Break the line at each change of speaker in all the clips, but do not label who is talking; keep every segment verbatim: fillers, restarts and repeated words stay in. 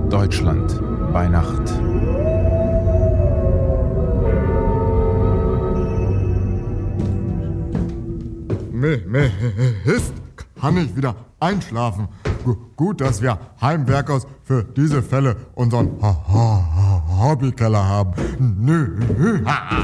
Deutschland bei Nacht.
Mist, kann ich wieder einschlafen. Gu- Gut, dass wir Heimwerkers für diese Fälle unseren Ho- Ho- Hobbykeller haben. Nö.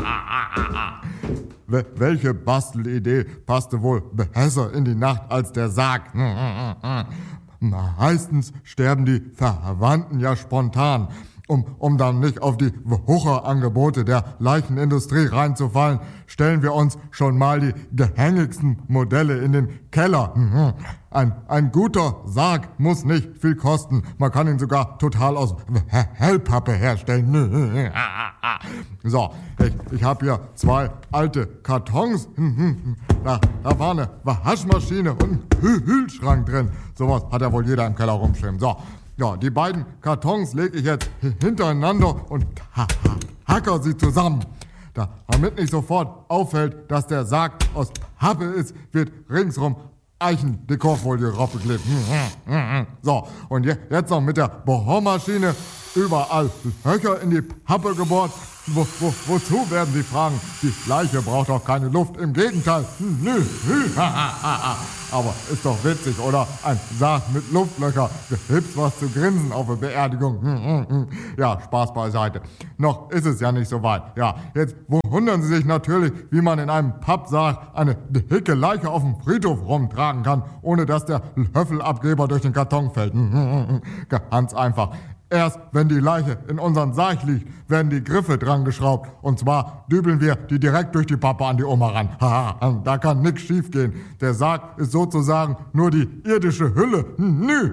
Wel- Welche Bastelidee passte wohl besser in die Nacht als der Sarg? Meistens sterben die Verwandten ja spontan. Um, um dann nicht auf die Wucherangebote der Leichenindustrie reinzufallen, stellen wir uns schon mal die gängigsten Modelle in den Keller. Mhm. Ein, ein guter Sarg muss nicht viel kosten. Man kann ihn sogar total aus Hellpappe herstellen. So, ich, ich habe hier zwei alte Kartons. Da, da war eine Waschmaschine und ein Kühlschrank drin. Sowas hat ja wohl jeder im Keller rumstehen. So. Ja, die beiden Kartons lege ich jetzt hintereinander und ha ha hacker sie zusammen. Da, damit nicht sofort auffällt, dass der Sarg aus Pappe ist, wird ringsrum Eichendekorfolie raufgeklebt. So, und je, jetzt noch mit der Bohrmaschine überall Löcher in die Pappe gebohrt. Wo, wo, wozu, werden Sie fragen? Die Leiche braucht doch keine Luft. Im Gegenteil. Nö. Aber ist doch witzig, oder? Ein Sarg mit Luftlöcher. Gibt's was zu grinsen auf der Beerdigung. Ja, Spaß beiseite. Noch ist es ja nicht so weit. Ja, jetzt wundern Sie sich natürlich, wie man in einem Pappsarg eine dicke Leiche auf dem Friedhof rumtragen kann, ohne dass der Löffelabgeber durch den Karton fällt. Ganz einfach. Erst wenn die Leiche in unseren Sarg liegt, werden die Griffe dran geschraubt. Und zwar dübeln wir die direkt durch die Pappe an die Oma ran. Haha, da kann nix schief gehen. Der Sarg ist sozusagen nur die irdische Hülle. Nü.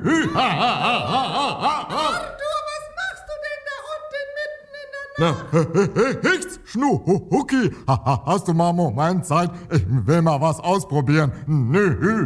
Arthur, was machst du denn da unten mitten in der Nacht?
Na, nichts, Schnucki. Hast du mal einen Moment Zeit? Ich will mal was ausprobieren. Nü.